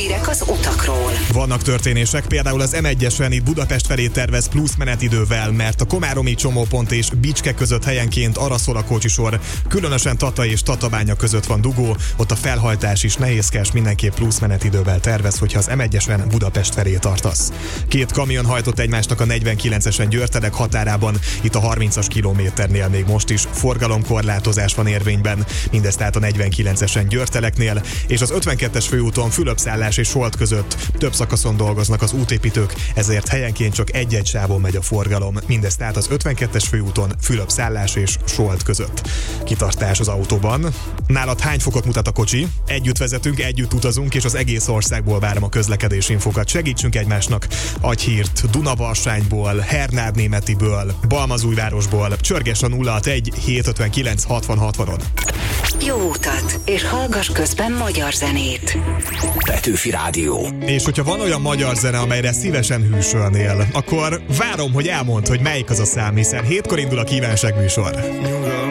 hírek az utakról. Vannak történések, például az M1-esen itt Budapest felé tervez plusz menetidővel, mert a komáromi csomópont és Bicske között helyenként arra szól a kocsisor. Különösen Tata és Tatabánya között van dugó, ott a felhajtás is nehézkes, mindenképp plusz menetidővel tervez, hogyha az M1-esen Budapest felé tartasz. Két kamion hajtott egymásnak a 49-esen Győrtelek határában, itt a 30-as kilométernél még most is forgalomkorlátozás van érvényben, mindez tehát a 49-esen Győrteleknél, és az 52-es főúton Fülöpszállás és Solt között több szakaszon dolgoznak az útépítők, ezért helyenként csak egy-egy sávon megy a forgalom, mindez tehát az 52-es főúton Fülöpszállás és Solt között. Kitartás az autóban. Nálad hány fokot mutat a kocsi? Együtt vezetünk, együtt utazunk, és az egész országból várom a közlekedési infokat. Segítsünk egymásnak. Adj hírt Dunabarsányból, Hernád-Németiből, Balmazújvárosból. Csörges a 061 759 60 60-on. Jó utat, és hallgass közben magyar zenét. Petőfi Rádió. És hogyha van olyan magyar zene, amelyre szívesen hűsölnél, akkor várom, hogy elmondd, hogy melyik az a szám, hiszen 7-kor indul a kívánság műsor.